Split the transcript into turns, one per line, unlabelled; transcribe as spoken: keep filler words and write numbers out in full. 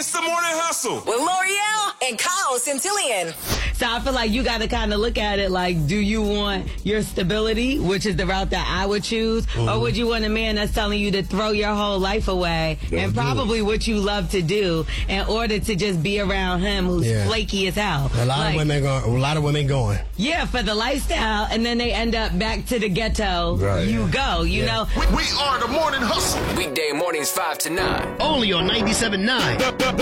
It's the Morning Hustle
with L'Oreal and Kyle Centillion.
So I feel like you got to kind of look at it like, do you want your stability, which is the route that I would choose, mm-hmm. or would you want a man that's telling you to throw your whole life away Don't and probably what you love to do in order to just be around him who's yeah. flaky as hell?
A lot like, of women going. A lot of women going.
Yeah, for the lifestyle, and then they end up back to the ghetto.
Right.
You go. You yeah. know.
We, we are the Morning Hustle.
Weekday mornings five to nine.
Only on ninety-seven point nine.